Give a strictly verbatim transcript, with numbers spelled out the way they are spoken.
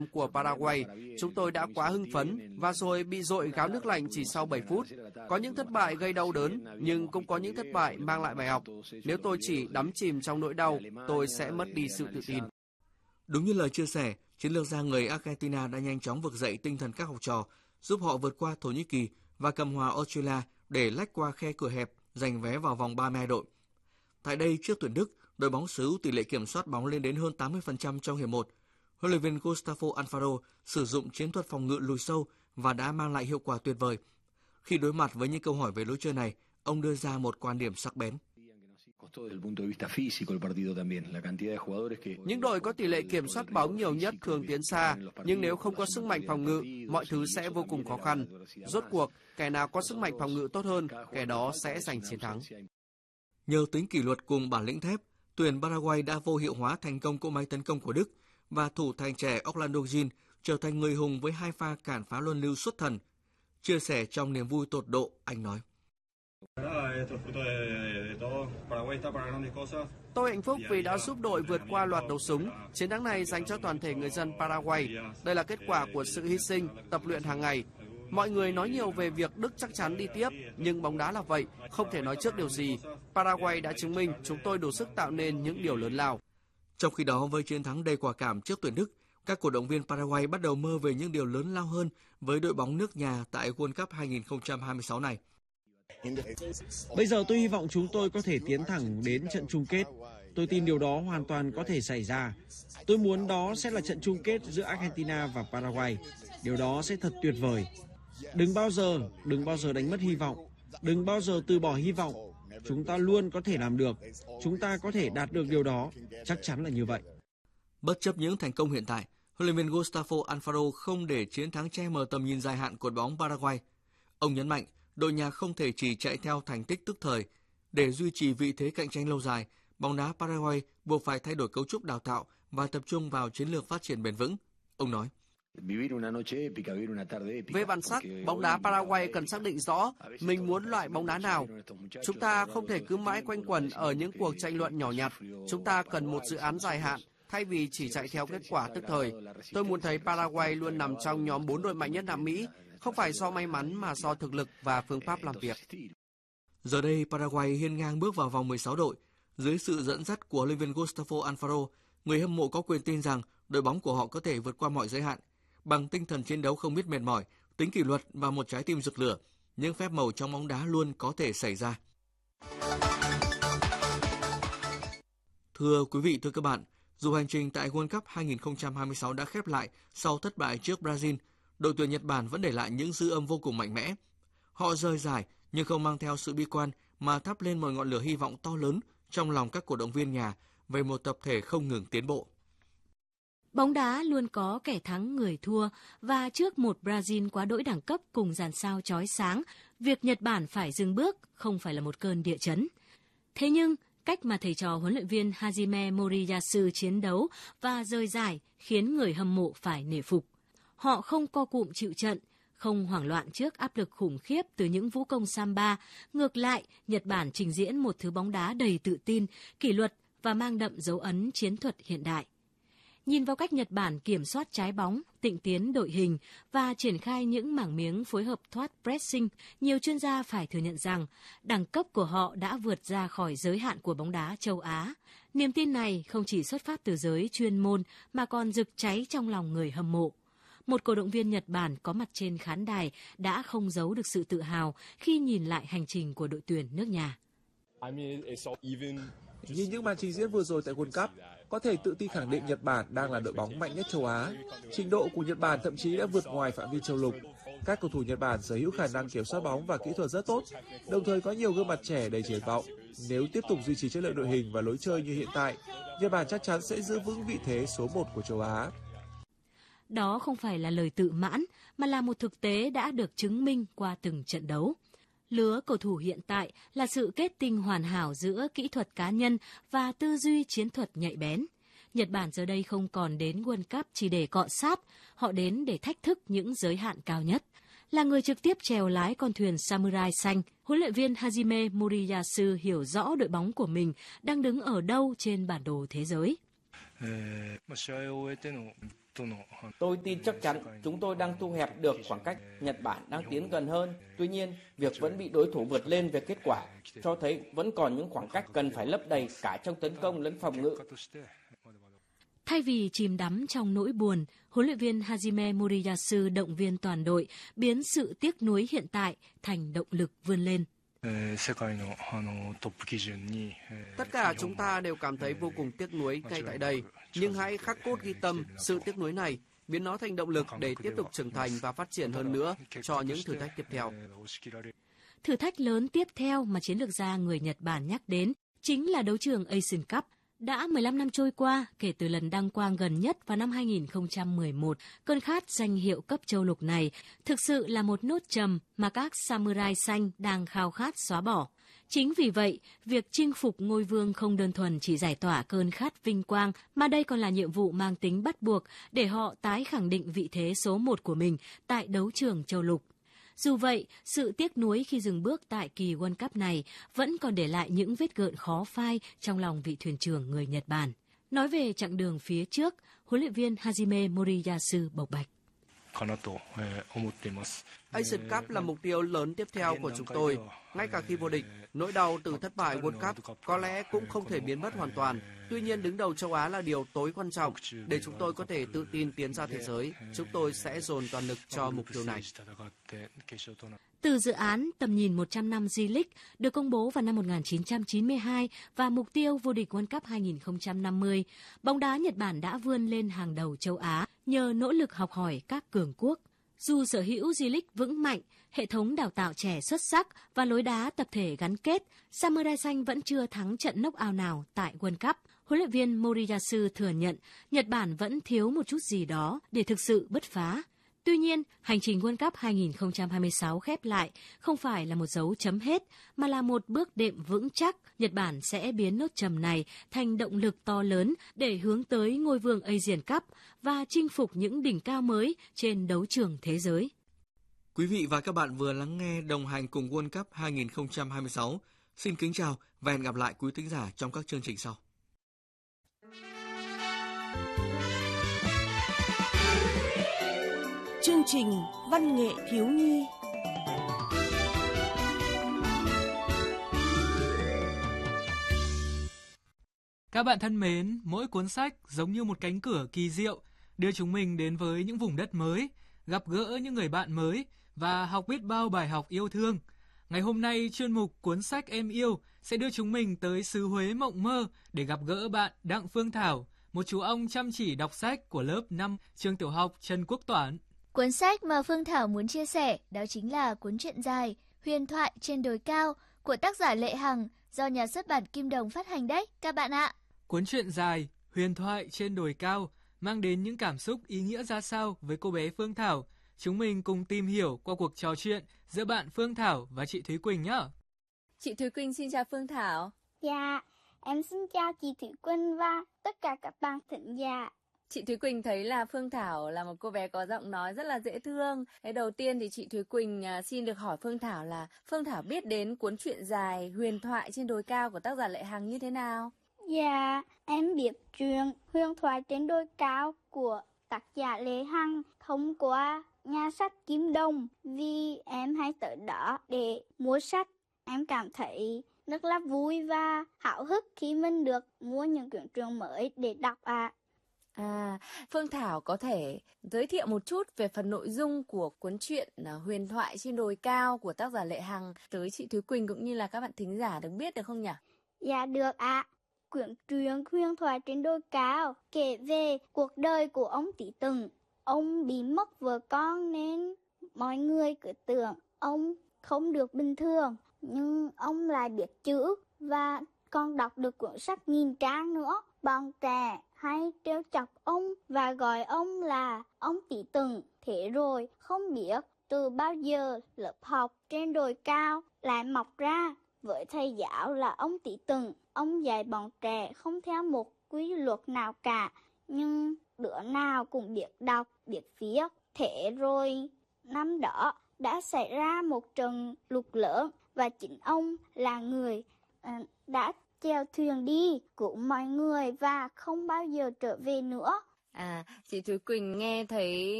của Paraguay, chúng tôi đã quá hưng phấn và rồi bị dội gáo nước lạnh chỉ sau bảy phút. Có những thất bại gây đau đớn, nhưng cũng có những thất bại mang lại bài học. Nếu tôi chỉ đắm chìm trong nỗi đau, tôi sẽ mất đi sự tự tin. Đúng như lời chia sẻ, chiến lược gia người Argentina đã nhanh chóng vực dậy tinh thần các học trò, giúp họ vượt qua Thổ Nhĩ Kỳ và cầm hòa Australia để lách qua khe cửa hẹp, giành vé vào vòng ba mươi hai đội. Tại đây, trước tuyển Đức, đội bóng xứ Úc tỷ lệ kiểm soát bóng lên đến hơn tám mươi phần trăm trong hiệp một. Huấn luyện viên Gustavo Alfaro sử dụng chiến thuật phòng ngự lùi sâu và đã mang lại hiệu quả tuyệt vời. Khi đối mặt với những câu hỏi về lối chơi này, ông đưa ra một quan điểm sắc bén. Những đội có tỷ lệ kiểm soát bóng nhiều nhất thường tiến xa, nhưng nếu không có sức mạnh phòng ngự, mọi thứ sẽ vô cùng khó khăn. Rốt cuộc, kẻ nào có sức mạnh phòng ngự tốt hơn, kẻ đó sẽ giành chiến thắng. Nhờ tính kỷ luật cùng bản lĩnh thép, tuyển Paraguay đã vô hiệu hóa thành công cỗ máy tấn công của Đức và thủ thành trẻ Orlando Gin trở thành người hùng với hai pha cản phá luân lưu xuất thần. Chia sẻ trong niềm vui tột độ, anh nói. Tôi hạnh phúc vì đã giúp đội vượt qua loạt đấu súng. Chiến thắng này dành cho toàn thể người dân Paraguay. Đây là kết quả của sự hy sinh, tập luyện hàng ngày. Mọi người nói nhiều về việc Đức chắc chắn đi tiếp, nhưng bóng đá là vậy, không thể nói trước điều gì. Paraguay đã chứng minh chúng tôi đủ sức tạo nên những điều lớn lao. Trong khi đó, với chiến thắng đầy quả cảm trước tuyển Đức, các cổ động viên Paraguay bắt đầu mơ về những điều lớn lao hơn với đội bóng nước nhà tại World Cup hai không hai sáu này. Bây giờ tôi hy vọng chúng tôi có thể tiến thẳng đến trận chung kết. Tôi tin điều đó hoàn toàn có thể xảy ra. Tôi muốn đó sẽ là trận chung kết giữa Argentina và Paraguay. Điều đó sẽ thật tuyệt vời. Đừng bao giờ, đừng bao giờ đánh mất hy vọng. Đừng bao giờ từ bỏ hy vọng. Chúng ta luôn có thể làm được. Chúng ta có thể đạt được điều đó. Chắc chắn là như vậy. Bất chấp những thành công hiện tại, huấn luyện viên Gustavo Alfaro không để chiến thắng che mờ tầm nhìn dài hạn của đội bóng Paraguay. Ông nhấn mạnh, đội nhà không thể chỉ chạy theo thành tích tức thời. Để duy trì vị thế cạnh tranh lâu dài, bóng đá Paraguay buộc phải thay đổi cấu trúc đào tạo và tập trung vào chiến lược phát triển bền vững. Ông nói. Về bản sắc, bóng đá Paraguay cần xác định rõ mình muốn loại bóng đá nào. Chúng ta không thể cứ mãi quanh quẩn ở những cuộc tranh luận nhỏ nhặt. Chúng ta cần một dự án dài hạn, thay vì chỉ chạy theo kết quả tức thời. Tôi muốn thấy Paraguay luôn nằm trong nhóm bốn đội mạnh nhất Nam Mỹ, không phải do may mắn mà do thực lực và phương pháp làm việc. Giờ đây, Paraguay hiên ngang bước vào vòng mười sáu đội. Dưới sự dẫn dắt của huấn luyện viên Gustavo Alfaro, người hâm mộ có quyền tin rằng đội bóng của họ có thể vượt qua mọi giới hạn. Bằng tinh thần chiến đấu không biết mệt mỏi, tính kỷ luật và một trái tim rực lửa, những phép màu trong bóng đá luôn có thể xảy ra. Thưa quý vị, thưa các bạn, dù hành trình tại World Cup hai không hai sáu đã khép lại sau thất bại trước Brazil, đội tuyển Nhật Bản vẫn để lại những dư âm vô cùng mạnh mẽ. Họ rời giải nhưng không mang theo sự bi quan mà thắp lên một ngọn lửa hy vọng to lớn trong lòng các cổ động viên nhà về một tập thể không ngừng tiến bộ. Bóng đá luôn có kẻ thắng người thua, và trước một Brazil quá đỗi đẳng cấp cùng dàn sao chói sáng, việc Nhật Bản phải dừng bước không phải là một cơn địa chấn. Thế nhưng, cách mà thầy trò huấn luyện viên Hajime Moriyasu chiến đấu và rời giải khiến người hâm mộ phải nể phục. Họ không co cụm chịu trận, không hoảng loạn trước áp lực khủng khiếp từ những vũ công samba. Ngược lại, Nhật Bản trình diễn một thứ bóng đá đầy tự tin, kỷ luật và mang đậm dấu ấn chiến thuật hiện đại. Nhìn vào cách Nhật Bản kiểm soát trái bóng, tịnh tiến đội hình và triển khai những mảng miếng phối hợp thoát pressing, nhiều chuyên gia phải thừa nhận rằng đẳng cấp của họ đã vượt ra khỏi giới hạn của bóng đá châu Á. Niềm tin này không chỉ xuất phát từ giới chuyên môn mà còn rực cháy trong lòng người hâm mộ. Một cổ động viên Nhật Bản có mặt trên khán đài đã không giấu được sự tự hào khi nhìn lại hành trình của đội tuyển nước nhà. Nhìn những màn trình diễn vừa rồi tại World Cup, có thể tự tin khẳng định Nhật Bản đang là đội bóng mạnh nhất châu Á. Trình độ của Nhật Bản thậm chí đã vượt ngoài phạm vi châu lục. Các cầu thủ Nhật Bản sở hữu khả năng kiểm soát bóng và kỹ thuật rất tốt, đồng thời có nhiều gương mặt trẻ đầy triển vọng. Nếu tiếp tục duy trì chất lượng đội hình và lối chơi như hiện tại, Nhật Bản chắc chắn sẽ giữ vững vị thế số một của châu Á. Đó không phải là lời tự mãn, mà là một thực tế đã được chứng minh qua từng trận đấu. Lứa cầu thủ hiện tại là sự kết tinh hoàn hảo giữa kỹ thuật cá nhân và tư duy chiến thuật nhạy bén. Nhật Bản giờ đây không còn đến World Cup chỉ để cọ sát, họ đến để thách thức những giới hạn cao nhất. Là người trực tiếp chèo lái con thuyền Samurai xanh, huấn luyện viên Hajime Moriyasu hiểu rõ đội bóng của mình đang đứng ở đâu trên bản đồ thế giới. Tôi tin chắc chắn chúng tôi đang thu hẹp được khoảng cách, Nhật Bản đang tiến gần hơn. Tuy nhiên, việc vẫn bị đối thủ vượt lên về kết quả cho thấy vẫn còn những khoảng cách cần phải lấp đầy cả trong tấn công lẫn phòng ngự. Thay vì chìm đắm trong nỗi buồn, huấn luyện viên Hajime Moriyasu động viên toàn đội biến sự tiếc nuối hiện tại thành động lực vươn lên. Tất cả chúng ta đều cảm thấy vô cùng tiếc nuối ngay tại đây, nhưng hãy khắc cốt ghi tâm sự tiếc nuối này, biến nó thành động lực để tiếp tục trưởng thành và phát triển hơn nữa cho những thử thách tiếp theo. Thử thách lớn tiếp theo mà chiến lược gia người Nhật Bản nhắc đến chính là đấu trường Asian Cup. Đã mười lăm năm trôi qua kể từ lần đăng quang gần nhất vào năm hai nghìn không trăm mười một, cơn khát danh hiệu cấp châu lục này thực sự là một nốt trầm mà các samurai xanh đang khao khát xóa bỏ. Chính vì vậy, việc chinh phục ngôi vương không đơn thuần chỉ giải tỏa cơn khát vinh quang, mà đây còn là nhiệm vụ mang tính bắt buộc để họ tái khẳng định vị thế số một của mình tại đấu trường châu lục. Dù vậy, sự tiếc nuối khi dừng bước tại kỳ World Cup này vẫn còn để lại những vết gợn khó phai trong lòng vị thuyền trưởng người Nhật Bản. Nói về chặng đường phía trước, huấn luyện viên Hajime Moriyasu bộc bạch. Asian Cup là mục tiêu lớn tiếp theo của chúng tôi. Ngay cả khi vô địch, nỗi đau từ thất bại World Cup có lẽ cũng không thể biến mất hoàn toàn. Tuy nhiên, đứng đầu châu Á là điều tối quan trọng. Để chúng tôi có thể tự tin tiến ra thế giới, chúng tôi sẽ dồn toàn lực cho mục tiêu này. Từ dự án Tầm nhìn một trăm năm J-League được công bố vào năm một nghìn chín trăm chín mươi hai và mục tiêu vô địch World Cup hai nghìn không trăm năm mươi, bóng đá Nhật Bản đã vươn lên hàng đầu châu Á nhờ nỗ lực học hỏi các cường quốc. Dù sở hữu J-League vững mạnh, hệ thống đào tạo trẻ xuất sắc và lối đá tập thể gắn kết, Samurai xanh vẫn chưa thắng trận knock-out nào tại World Cup. Huấn luyện viên Moriyasu thừa nhận Nhật Bản vẫn thiếu một chút gì đó để thực sự bứt phá. Tuy nhiên, hành trình World Cup hai nghìn không trăm hai mươi sáu khép lại không phải là một dấu chấm hết, mà là một bước đệm vững chắc. Nhật Bản sẽ biến nốt trầm này thành động lực to lớn để hướng tới ngôi vương Asian Cup và chinh phục những đỉnh cao mới trên đấu trường thế giới. Quý vị và các bạn vừa lắng nghe đồng hành cùng World Cup hai nghìn không trăm hai mươi sáu. Xin kính chào và hẹn gặp lại quý thính giả trong các chương trình sau. Chương trình Văn nghệ thiếu nhi. Các bạn thân mến, mỗi cuốn sách giống như một cánh cửa kỳ diệu, đưa chúng mình đến với những vùng đất mới, gặp gỡ những người bạn mới và học biết bao bài học yêu thương. Ngày hôm nay, chuyên mục Cuốn sách em yêu sẽ đưa chúng mình tới xứ Huế mộng mơ để gặp gỡ bạn Đặng Phương Thảo, một chú ong chăm chỉ đọc sách của lớp năm trường tiểu học Trần Quốc Toản. Cuốn sách mà Phương Thảo muốn chia sẻ đó chính là cuốn truyện dài Huyền thoại trên đồi cao của tác giả Lệ Hằng do nhà xuất bản Kim Đồng phát hành đấy các bạn ạ. Cuốn truyện dài Huyền thoại trên đồi cao mang đến những cảm xúc ý nghĩa ra sao với cô bé Phương Thảo? Chúng mình cùng tìm hiểu qua cuộc trò chuyện giữa bạn Phương Thảo và chị Thúy Quỳnh nhé. Chị Thúy Quỳnh xin chào Phương Thảo. Dạ, em xin chào chị Thúy Quỳnh và tất cả các bạn thính giả. Chị Thúy Quỳnh thấy là Phương Thảo là một cô bé có giọng nói rất là dễ thương. Thế đầu tiên thì chị Thúy Quỳnh xin được hỏi Phương Thảo là Phương Thảo biết đến cuốn truyện dài Huyền thoại trên đồi cao của tác giả Lệ Hằng như thế nào? Dạ, em biết truyện Huyền thoại trên đồi cao của tác giả Lệ Hằng thông qua nhà sách Kim Đồng vì em hay tới đó để mua sách. Em cảm thấy rất là vui và háo hức khi mình được mua những quyển truyện mới để đọc ạ. À. À, Phương Thảo có thể giới thiệu một chút về phần nội dung của cuốn truyện Huyền thoại trên đồi cao của tác giả Lệ Hằng tới chị Thúy Quỳnh cũng như là các bạn thính giả được biết được không nhỉ? Dạ được ạ. À. Quyển truyện Huyền thoại trên đồi cao kể về cuộc đời của ông Tỷ Tùng. Ông bị mất vợ con nên mọi người cứ tưởng ông không được bình thường. Nhưng ông lại biết chữ và còn đọc được cuốn sách nghìn trang nữa. Bọn trẻ hay trêu chọc ông và gọi ông là ông Tỷ Tùng. Thế rồi không biết từ bao giờ lớp học trên đồi cao lại mọc ra. Với thầy giáo là ông Tỷ Tùng, ông dạy bọn trẻ không theo một quy luật nào cả. Nhưng đứa nào cũng biết đọc, biết viết. Thế rồi năm đó đã xảy ra một trận lụt lớn và chính ông là người uh, đã chèo thuyền đi cứu mọi người và không bao giờ trở về nữa. À, chị Thúy Quỳnh nghe thấy